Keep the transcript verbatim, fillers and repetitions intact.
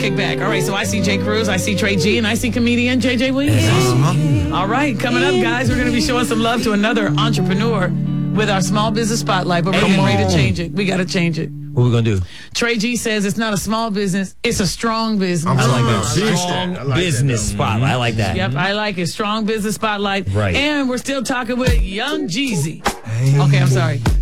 kick back. All right, so I see Jay Cruz, I see Trey G, and I see comedian J J Williams. All right, coming up, guys, we're going to be showing some love to another entrepreneur with our small business spotlight, but we're getting ready to change it. We got to change it. What we going to do? Trey G says it's not a small business, it's a strong business. I like that. Strong I like business that. spotlight. I like that. Yep, I like it. Strong business spotlight. Right. And we're still talking with Young Jeezy. Okay, I'm sorry.